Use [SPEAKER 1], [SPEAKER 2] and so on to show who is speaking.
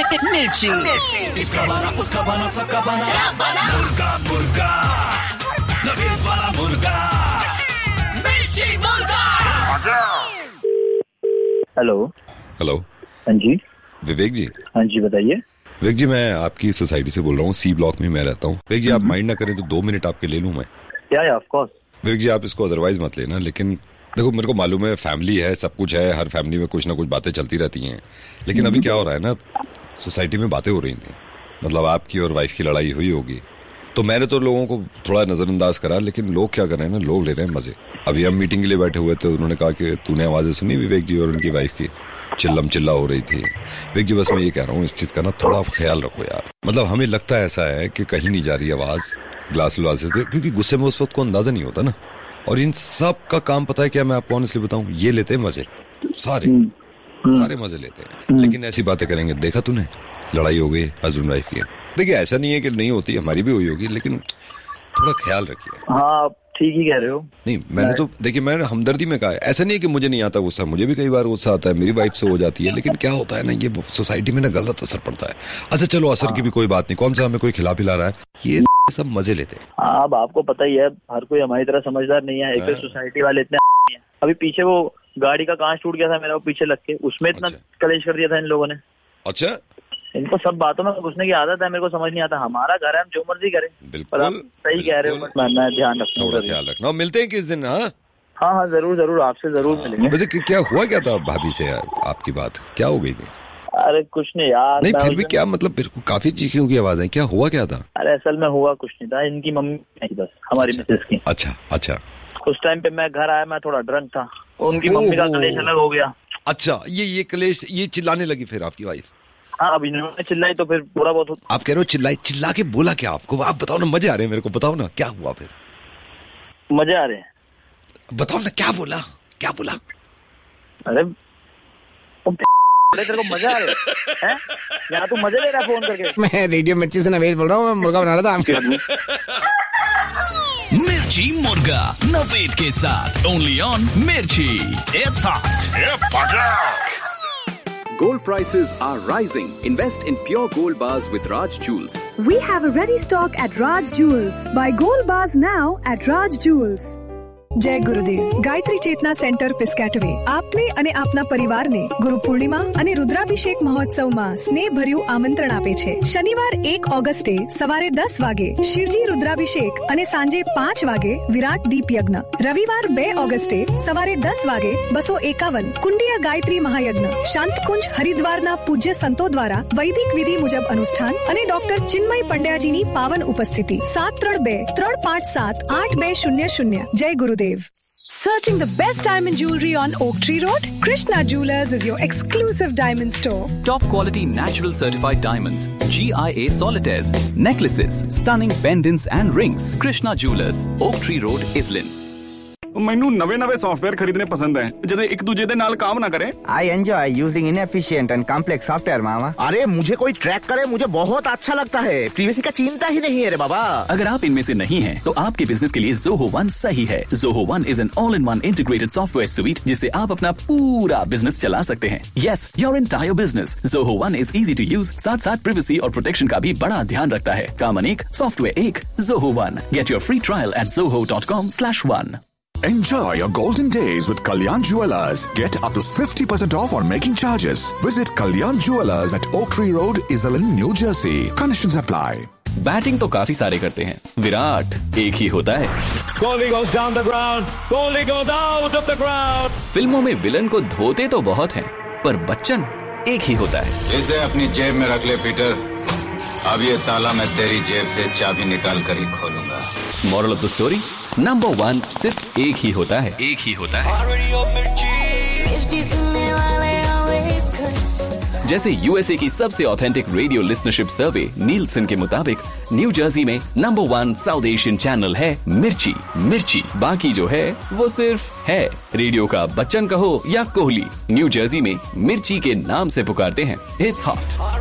[SPEAKER 1] मिर्ची।
[SPEAKER 2] इसका बना उसका बना सबका बना मुर्गा मुर्गा नवीद वाला मुर्गा मिर्ची मुर्गा।
[SPEAKER 3] हेलो।
[SPEAKER 4] हेलो।
[SPEAKER 3] हाँ जी
[SPEAKER 4] विवेक जी।
[SPEAKER 3] हाँ जी बताइए।
[SPEAKER 4] विवेक जी, मैं आपकी सोसाइटी से बोल रहा हूँ, सी ब्लॉक में मैं रहता हूँ। विवेक जी, आप माइंड ना करें तो 2 मिनट आपके ले लूँ मैं?
[SPEAKER 3] या ऑफ कोर्स।
[SPEAKER 4] विवेक जी, आप इसको अदरवाइज मत लेना, लेकिन देखो मेरे को मालूम है फैमिली है, सब कुछ है, हर फैमिली में कुछ ना कुछ बातें चलती रहती हैं, लेकिन अभी क्या हो रहा है ना, सोसाइटी में बातें हो रही थी, मतलब आपकी और वाइफ की लड़ाई हुई होगी, तो मैंने तो लोगों को थोड़ा नजरअंदाज करा, लेकिन लोग क्या कर रहे हैं ना, लोग ले रहे हैं मजे। अभी हम मीटिंग के लिए बैठे हुए थे, उन्होंने कहा कि तूने आवाजें सुनी विवेक जी और उनकी वाइफ की, चिल्ला हो रही थी। विवेक जी, बस मैं ये कह रहा हूँ, इस चीज का ना थोड़ा ख्याल रखो यार। मतलब हमें लगता है ऐसा है कि कहीं नहीं जा रही आवाज ग्लास से, क्योंकि गुस्से में उस वक्त को अंदाजा नहीं होता ना। और इन सब का काम पता है क्या, मैं आपको ऑनेस्टली बताऊं, ये लेते हैं मजे, सारे मजे लेते हैं, लेकिन ऐसी बातें करेंगे, देखा तूने लड़ाई हो गई हस्बैंड वाइफ की। देखिए ऐसा नहीं है कि नहीं होती, हमारी भी हुई होगी, लेकिन थोड़ा ख्याल रखिए।
[SPEAKER 3] हाँ ठीक ही कह रहे हो।
[SPEAKER 4] नहीं मैंने तो देखिए, मैंने हमदर्दी में कहा है, ऐसा नहीं है कि मुझे नहीं आता गुस्सा, मुझे भी कई बार गुस्सा आता है, मेरी वाइफ से हो जाती है, लेकिन क्या होता है ना, ये सोसाइटी में ना गलत असर पड़ता है। अच्छा चलो, असर की भी कोई बात नहीं, कौन सा हमें कोई खिला पिला रहा है, ये सब मजे लेते हैं।
[SPEAKER 3] अब आपको पता ही है, हर कोई हमारी तरह समझदार नहीं है, एक तो सोसाइटी वाले इतने हैं। अभी पीछे वो गाड़ी का कांच टूट गया था मेरा, वो पीछे लग के, उसमें इतना कलेश कर दिया था इन लोगों ने।
[SPEAKER 4] अच्छा,
[SPEAKER 3] इनको सब बातों में घुसने की आदत है, मेरे को समझ नहीं आता। हमारा घर है, हम जो मर्जी करें।
[SPEAKER 4] बिल्कुल
[SPEAKER 3] सही कह रहे हो, बट मैं ध्यान रखना,
[SPEAKER 4] थोड़ा ख्याल रखना। मिलते हैं किस दिन?
[SPEAKER 3] हाँ जरूर आपसे जरूर मिलेंगे।
[SPEAKER 4] वैसे क्या हुआ क्या था भाभी से यार, आपकी बात क्या हो गई थी?
[SPEAKER 3] अरे कुछ नहीं यार।
[SPEAKER 4] नहीं फिर भी क्या मतलब, काफी चीखों की आवाज है, क्या हुआ क्या था?
[SPEAKER 3] अरे असल में हुआ कुछ नहीं था, इनकी मम्मी नहीं, बस हमारी मिसेस की।
[SPEAKER 4] अच्छा।
[SPEAKER 3] उस टाइम पे मैं घर आया, मैं थोड़ा ड्रंक था, उनकी मम्मी का कलेश अलग हो गया।
[SPEAKER 4] अच्छा, ये कलेश, ये चिल्लाने लगी फिर आपकी वाइफ?
[SPEAKER 3] हाँ, अब इन्होंने चिल्लाई तो फिर पूरा बहुत।
[SPEAKER 4] आप कह रहे हो चिल्ला के बोला क्या आपको? आप बताओ ना, मजे आ रहे हैं मेरे को, बताओ ना क्या हुआ फिर?
[SPEAKER 3] मजे आ रहे हैं,
[SPEAKER 4] बताओ ना क्या बोला?
[SPEAKER 3] अरे तेरे को मजा आ रहा है? यहाँ तू मजे ले रहा है फोन करके?
[SPEAKER 5] मैं रेडियो मिर्ची से नवेद बोल रहा हूँ, मैं मुर्गा बना रहा था आपके।
[SPEAKER 2] मिर्ची मुर्गा नवेद के साथ, ओनली ऑन मिर्ची। It's hot.
[SPEAKER 6] Gold prices are rising. Invest in pure gold bars with Raj Jewels.
[SPEAKER 7] We have a ready stock at Raj Jewels. Buy gold bars now at Raj Jewels. જય ગુરુદેવ. ગાયત્રી ચેતના centre પિસ્કેટવે આપને અને આપના પરિવારને ગુરુ પૂર્ણિમા અને રુદ્રાભિષેક મહોત્સવમાં સ્નેહભર્યું આમંત્રણ આપે છે. શનિવાર 1 ઓગસ્ટે સવારે 10 વાગે શિવજી રુદ્રાભિષેક અને સાંજે 5 વાગે વિરાટ દીપ યજ્ઞ. રવિવાર 2 ઓગસ્ટે સવારે 10 વાગે 251 કુંડિયા ગાયત્રી મહાયજ્ઞ. શાંતકુંજ હરિદ્વારના પૂજ્ય સંતો દ્વારા વૈદિક વિધિ મુજબ અનુષ્ઠાન અને ડોક્ટર ચિન્મય પંડ્યાજીની પાવન ઉપસ્થિતિ. 732-357-8200. જય ગુરુદેવ. Searching the best diamond jewelry on Oak Tree Road? Krishna Jewelers is your exclusive diamond store.
[SPEAKER 6] Top quality natural certified diamonds, GIA solitaires, necklaces, stunning pendants and rings. Krishna Jewelers, Oak Tree Road, Islin.
[SPEAKER 8] ਮੈਨੂੰ ਨਵੇਂ software ਖਰੀਦਣੇ ਪਸੰਦ ਹੈ ਜਿਹੜੇ ਇੱਕ ਦੂਜੇ ਦੇ ਨਾਲ काम ना करें।
[SPEAKER 5] I enjoy using inefficient and complex software, मामा।
[SPEAKER 9] अरे मुझे कोई ट्रैक करे, मुझे बहुत अच्छा लगता है। प्रीवेसी का चिंता ही नहीं है रे बाबा।
[SPEAKER 6] अगर आप इनमें से नहीं हैं, तो आपके बिजनेस के लिए Zoho One सही है। Zoho One is an all-in-one integrated software suite जिससे आप अपना पूरा बिजनेस चला सकते हैं। Yes, your entire business. Zoho One is easy to use, साथ प्रिवेसी और प्रोटेक्शन का भी बड़ा ध्यान रखता है। काम अनेक, सॉफ्टवेयर एक, Zoho One. Get your free trial at zoho.com/one.
[SPEAKER 10] Enjoy your golden days with Kalyan Jewelers. Get up to 50% off on making charges. Visit Kalyan Jewelers at Oak Tree Road, Islin, New Jersey. Conditions apply.
[SPEAKER 6] Batting तो काफी सारे करते हैं, विराट एक ही होता है।
[SPEAKER 11] Kohli goes down the ground. Kohli goes out of the ground.
[SPEAKER 6] फिल्मों में विलन को धोते तो बहुत हैं, पर बच्चन एक ही होता है।
[SPEAKER 12] इसे अपनी जेब में रख ले पीटर, अब ये ताला मैं तेरी जेब से चाबी निकाल कर ही खोलूंगा।
[SPEAKER 6] Moral of the story, number 1 सिर्फ एक ही होता है। जैसे यूएसए की सबसे ऑथेंटिक रेडियो लिसनरशिप सर्वे नीलसन के मुताबिक न्यू जर्सी में नंबर 1 साउथ एशियन चैनल है मिर्ची। बाकी जो है वो सिर्फ है। रेडियो का बच्चन कहो या कोहली, न्यू जर्सी में मिर्ची के नाम से पुकारते हैं। It's hot.